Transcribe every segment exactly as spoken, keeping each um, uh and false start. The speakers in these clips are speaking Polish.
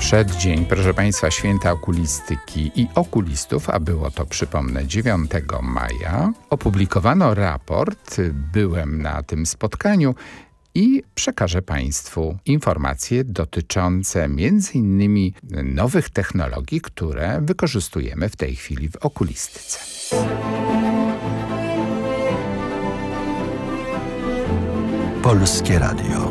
Przeddzień, proszę Państwa, Święta Okulistyki i Okulistów, a było to, przypomnę, dziewiątego maja, opublikowano raport, byłem na tym spotkaniu i przekażę Państwu informacje dotyczące między innymi nowych technologii, które wykorzystujemy w tej chwili w okulistyce. Polskie Radio.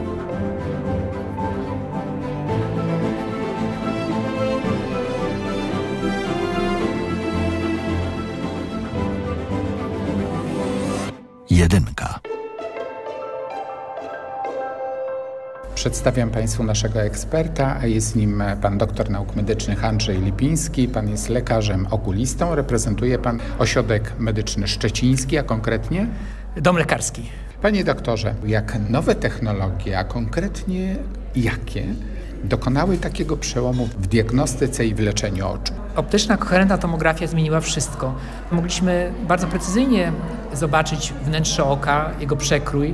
Jedynka. Przedstawiam Państwu naszego eksperta, a jest nim pan doktor nauk medycznych Andrzej Lipiński. Pan jest lekarzem okulistą, reprezentuje pan Ośrodek Medyczny Szczeciński, a konkretnie? Dom lekarski. Panie doktorze, jak nowe technologie, a konkretnie jakie, dokonały takiego przełomu w diagnostyce i w leczeniu oczu? Optyczna koherentna tomografia zmieniła wszystko. Mogliśmy bardzo precyzyjnie zobaczyć wnętrze oka, jego przekrój.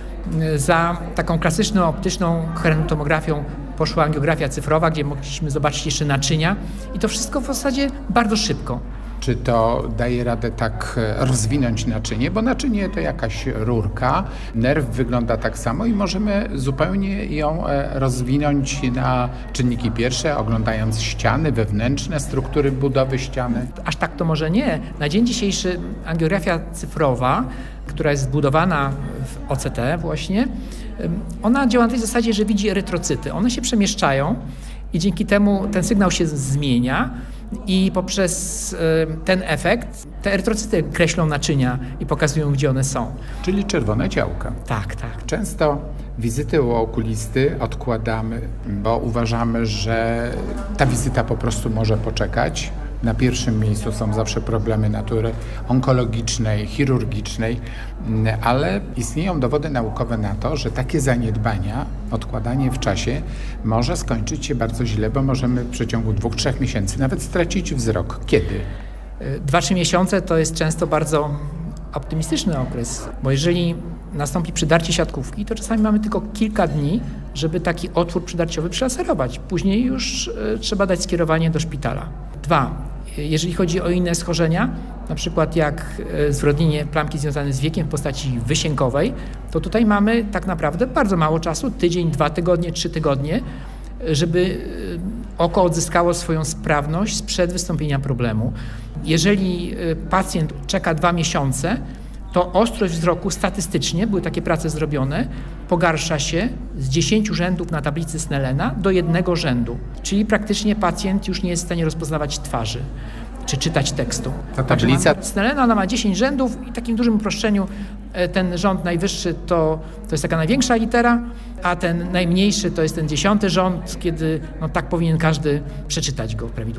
Za taką klasyczną optyczną koherentną tomografią poszła angiografia cyfrowa, gdzie mogliśmy zobaczyć jeszcze naczynia i to wszystko w zasadzie bardzo szybko. Czy to daje radę tak rozwinąć naczynie? Bo naczynie to jakaś rurka, nerw wygląda tak samo i możemy zupełnie ją rozwinąć na czynniki pierwsze, oglądając ściany, wewnętrzne struktury budowy ściany. Aż tak to może nie. Na dzień dzisiejszy angiografia cyfrowa, która jest zbudowana w O C T właśnie, ona działa na tej zasadzie, że widzi erytrocyty. One się przemieszczają i dzięki temu ten sygnał się zmienia. I poprzez ten efekt te erytrocyty kreślą naczynia i pokazują, gdzie one są. Czyli czerwone działka. Tak, tak. Często wizyty u okulisty odkładamy, bo uważamy, że ta wizyta po prostu może poczekać. Na pierwszym miejscu są zawsze problemy natury onkologicznej, chirurgicznej, ale istnieją dowody naukowe na to, że takie zaniedbania, odkładanie w czasie może skończyć się bardzo źle, bo możemy w przeciągu dwóch, trzech miesięcy nawet stracić wzrok. Kiedy? Dwa, trzy miesiące to jest często bardzo optymistyczny okres, bo jeżeli nastąpi przydarcie siatkówki, to czasami mamy tylko kilka dni, żeby taki otwór przydarciowy przelaserować. Później już y, trzeba dać skierowanie do szpitala. Dwa. Jeżeli chodzi o inne schorzenia, na przykład jak zwrodnienie plamki związane z wiekiem w postaci wysiękowej, to tutaj mamy tak naprawdę bardzo mało czasu, tydzień, dwa tygodnie, trzy tygodnie, żeby oko odzyskało swoją sprawność sprzed wystąpienia problemu. Jeżeli pacjent czeka dwa miesiące, to ostrość wzroku statystycznie, były takie prace zrobione, pogarsza się z dziesięciu rzędów na tablicy Snellena do jednego rzędu. Czyli praktycznie pacjent już nie jest w stanie rozpoznawać twarzy czy czytać tekstu. Ta tablica Snellena, ona ma dziesięć rzędów i w takim dużym uproszczeniu ten rząd najwyższy to, to jest taka największa litera, a ten najmniejszy to jest ten dziesiąty rząd, kiedy no, tak powinien każdy przeczytać go prawidłowo.